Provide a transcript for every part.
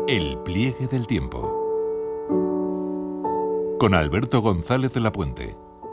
El pliegue del tiempo. Con Alberto González de la Puente.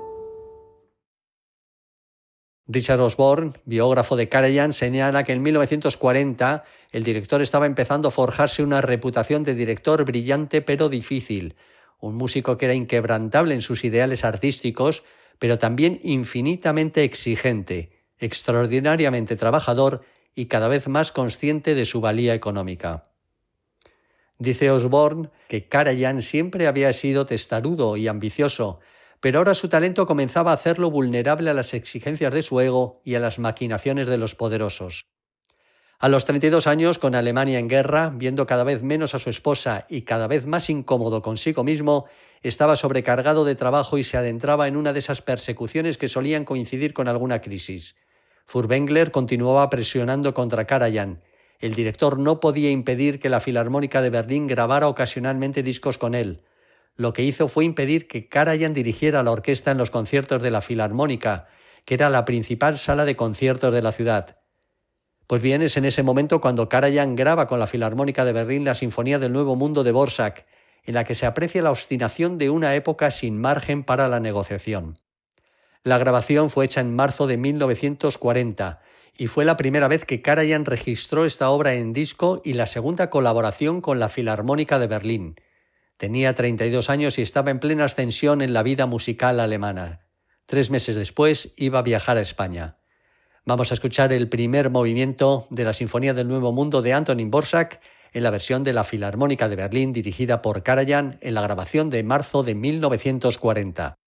Richard Osborne, biógrafo de Karajan, señala que en 1940 el director estaba empezando a forjarse una reputación de director brillante pero difícil, un músico que era inquebrantable en sus ideales artísticos, pero también infinitamente exigente, extraordinariamente trabajador y cada vez más consciente de su valía económica. Dice Osborne que Karajan siempre había sido testarudo y ambicioso, pero ahora su talento comenzaba a hacerlo vulnerable a las exigencias de su ego y a las maquinaciones de los poderosos. A los 32 años, con Alemania en guerra, viendo cada vez menos a su esposa y cada vez más incómodo consigo mismo, estaba sobrecargado de trabajo y se adentraba en una de esas persecuciones que solían coincidir con alguna crisis. Furtwängler continuaba presionando contra Karajan. El director no podía impedir que la Filarmónica de Berlín grabara ocasionalmente discos con él. Lo que hizo fue impedir que Karajan dirigiera la orquesta en los conciertos de la Filarmónica, que era la principal sala de conciertos de la ciudad. Pues bien, es en ese momento cuando Karajan graba con la Filarmónica de Berlín la Sinfonía del Nuevo Mundo de Dvořák, en la que se aprecia la obstinación de una época sin margen para la negociación. La grabación fue hecha en marzo de 1940 y fue la primera vez que Karajan registró esta obra en disco y la segunda colaboración con la Filarmónica de Berlín. Tenía 32 años y estaba en plena ascensión en la vida musical alemana. 3 meses después iba a viajar a España. Vamos a escuchar el primer movimiento de la Sinfonía del Nuevo Mundo de Antonín Dvořák en la versión de la Filarmónica de Berlín dirigida por Karajan en la grabación de marzo de 1940.